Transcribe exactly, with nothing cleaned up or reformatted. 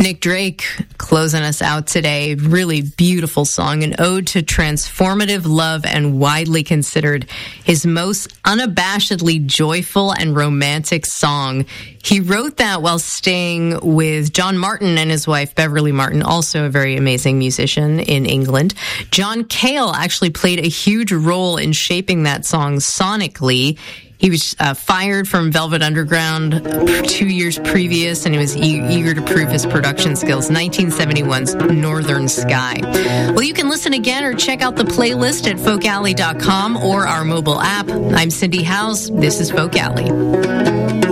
Nick Drake closing us out today. Really beautiful song, an ode to transformative love and widely considered his most unabashedly joyful and romantic song. He wrote that while staying with John Martin and his wife, Beverly Martin, also a very amazing musician in England. John Cale actually played a huge role in shaping that song sonically. He was uh, fired from Velvet Underground two years previous, and he was e- eager to prove his production skills. nineteen seventy-one's Northern Sky. Well, you can listen again or check out the playlist at folk alley dot com or our mobile app. I'm Cindy Howes. This is Folk Alley.